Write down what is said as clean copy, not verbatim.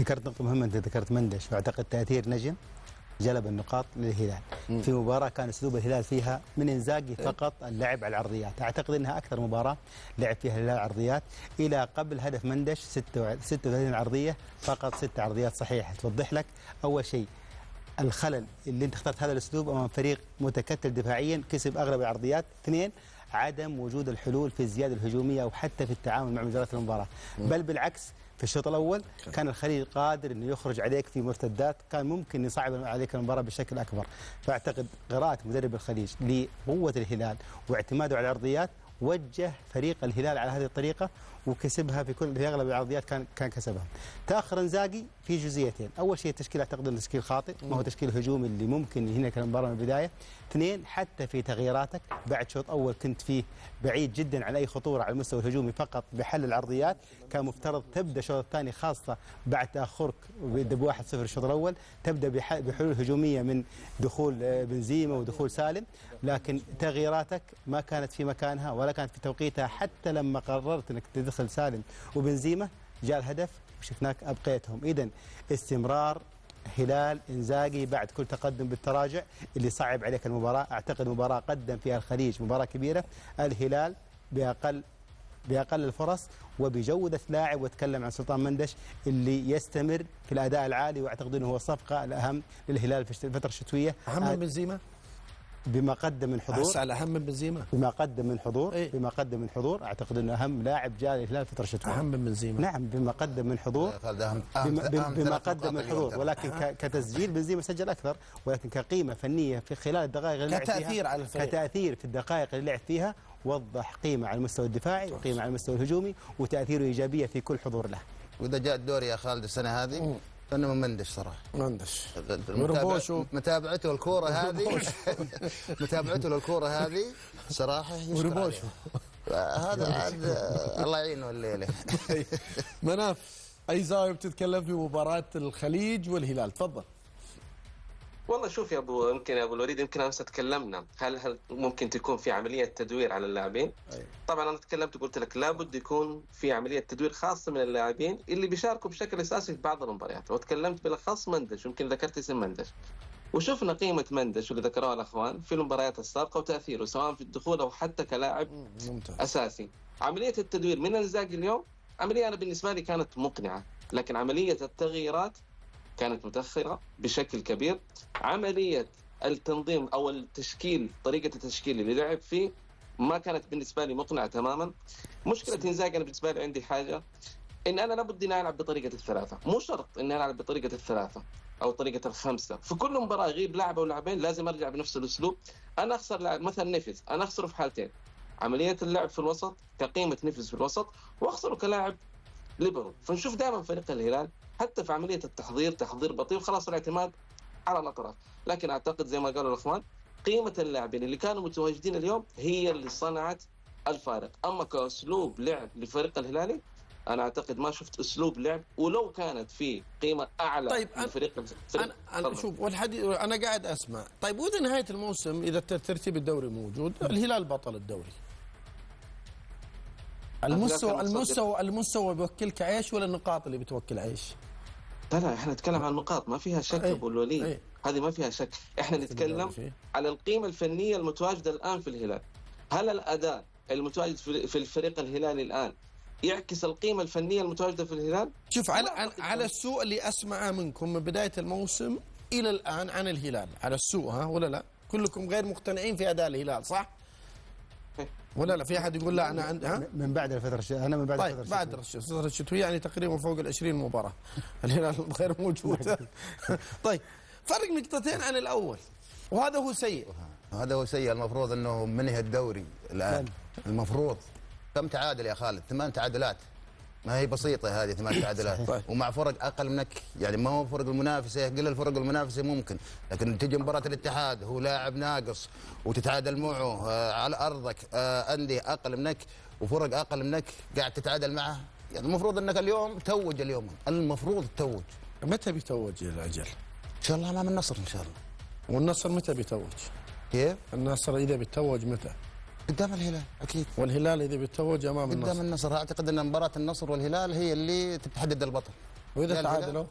ذكرت نقطة مهمة، أنت ذكرت مندش، واعتقد تأثير نجم جلب النقاط للهلال. في مباراة كان أسلوب الهلال فيها من إنزاغي فقط اللعب على العرضيات، أعتقد أنها أكثر مباراة لعب فيها الهلال عرضيات، إلى قبل هدف مندش 36 عرضية فقط 6 عرضيات صحيحة. توضح لك أول شيء الخلل اللي انت اخترت هذا الاسلوب امام فريق متكتل دفاعيا كسب اغلب العرضيات. اثنين، عدم وجود الحلول في الزياده الهجوميه او حتى في التعامل مع مجريات المباراه، بل بالعكس في الشوط الاول كان الخليج قادر انه يخرج عليك في مرتدات، كان ممكن يصعب عليك المباراه بشكل اكبر. فاعتقد قراءه مدرب الخليج لقوه الهلال واعتماده على الارضيات وجه فريق الهلال على هذه الطريقه وكسبها في اغلب العرضيات كان كسبها. تاخر انزاغي في جزئيتين، اول شيء التشكيل اعتقد انه تشكيل خاطئ، ما هو تشكيل هجومي اللي ممكن ينهي المباراه من البدايه. اثنين، حتى في تغييراتك بعد شوط اول كنت فيه بعيد جدا عن اي خطوره على المستوى الهجومي، فقط بحل العرضيات. كان مفترض تبدا الشوط الثاني خاصه بعد تاخرك ب 1-0 الشوط الاول، تبدا بحلول هجوميه من دخول بنزيما ودخول سالم، لكن تغييراتك ما كانت في مكانها ولا كانت في توقيتها. حتى لما قررت انك تدخل سالم وبنزيما جاء الهدف وشفناك ابقيتهم. اذا استمرار هلال انزاغي بعد كل تقدم بالتراجع اللي صعب عليك المباراه. اعتقد مباراه قدم فيها الخليج مباراه كبيره، الهلال باقل الفرص وبجوده لاعب، واتكلم عن سلطان مندش اللي يستمر في الاداء العالي، واعتقد انه هو الصفقه الاهم للهلال في الفتره الشتويه. اهم من بنزيما بما قدم من حضور، هسه على اهم من بنزيما، بما قدم من حضور بما قدم من حضور اعتقد انه اهم لاعب جاء للهلال الفتره الشتويه. اهم من بنزيما، نعم بما قدم من حضور، بما قدم من حضور، ولكن كتسجيل بنزيما سجل اكثر، ولكن كقيمه فنيه في خلال الدقائق اللي لعب فيها، كتاثير على الفريق، كتاثير في الدقائق اللي لعب فيها وضح قيمه على المستوى الدفاعي وقيمه على المستوى الهجومي وتاثيره ايجابيه في كل حضور له. واذا جاء الدوري يا خالد السنه هذه فانه من مندش صراحه، مندش متابعته الكوره هذه متابعته للكوره هذه صراحه وربوشو هذا الله يعينه الليله. مناف، اي زاويه بتتكلم في مباراه الخليج والهلال؟ تفضل. والله شوف يا ابو، يمكن يا ابو الوليد يمكن امس تكلمنا هل ممكن تكون في عمليه تدوير على اللاعبين؟ طبعا انا تكلمت وقلت لك لابد يكون في عمليه تدوير خاصه من اللاعبين اللي بيشاركوا بشكل اساسي في بعض المباريات، وتكلمت بالاخص مندش، يمكن ذكرت اسم مندش، وشفنا قيمه مندش واللي ذكروها الاخوان في المباريات السابقه وتاثيره سواء في الدخول او حتى كلاعب اساسي. عمليه التدوير من انزاغي اليوم عمليه انا بالنسبه لي كانت مقنعه، لكن عمليه التغييرات كانت متأخرة بشكل كبير. عملية التنظيم أو التشكيل، طريقة التشكيل اللي لعب فيه ما كانت بالنسبة لي مقنعة تماما. مشكلة إنزاغي أنا بالنسبة لي عندي حاجة، إن أنا لابد إني ألعب بطريقة الثلاثة، مو شرط إني ألعب بطريقة الثلاثة أو طريقة الخمسة. في كل مباراة يغيب لاعب أو لاعبين لازم أرجع بنفس الأسلوب. أنا أخسر لاعب مثلا نفس، أنا أخسره في حالتين، عملية اللعب في الوسط كقيمة نفس في الوسط، وأخسره كلاعب ليبرو. فنشوف دائما فريق الهلال حتى في عمليه التحضير تحضير بطيء وخلاص الاعتماد على الاطراف. لكن اعتقد زي ما قالوا الاخوان قيمه اللاعبين اللي كانوا متواجدين اليوم هي اللي صنعت الفارق. اما كاسلوب لعب لفريق الهلالي انا اعتقد ما شفت اسلوب لعب، ولو كانت في قيمه اعلى. طيب لفريق أنا شوف والحديث انا قاعد اسمع. طيب واذا نهايه الموسم اذا ترتيب الدوري موجود الهلال بطل الدوري، المستوى بيوكلك عيش ولا النقاط اللي بتوكل عيش؟ لا احنا نتكلم عن النقاط ما فيها شك ابو الوليد، هذه ما فيها شك. احنا نتكلم على القيمه الفنيه المتواجده الان في الهلال. هل الاداء المتواجد في الفريق الهلالي الان يعكس القيمه الفنيه المتواجده في الهلال؟ شوف على السوء اللي اسمعه منكم من بدايه الموسم الى الان عن الهلال، على السوء ها ولا لا؟ كلكم غير مقتنعين في اداء الهلال صح؟ ولا لا في احد يقول لا انا عندي من بعد الفتره انا من بعد طيب بعد الفتره الشتويه يعني تقريبا فوق ال20 مباراه الهلال غير موجود. طيب فرق نقطتين عن الاول وهذا هو سيء. هذا هو سيء. المفروض انه منهي الدوري الان. المفروض كم تعادل يا خالد؟ 8 تعادلات، ما هي بسيطه هذه 8 تعادلات. طيب. ومع فرق اقل منك، يعني ما هو فرق المنافسه، قل الفرق المنافسه ممكن، لكن تجي مباراه الاتحاد هو لاعب ناقص وتتعادل معه على ارضك، انديه اقل منك وفرق اقل منك قاعد تتعادل معه. يعني المفروض انك اليوم توج، اليوم المفروض تتوج. متى بيتوج الاجل؟ ان شاء الله امام النصر ان شاء الله. والنصر متى بيتوج؟ كيف؟ النصر اذا بيتوج متى؟ قدام الهلال اكيد. والهلال اذا بيتوج امام النصر؟ قدام النصر. اعتقد ان مباراه النصر والهلال هي اللي تحدد البطل. واذا تعادلوا؟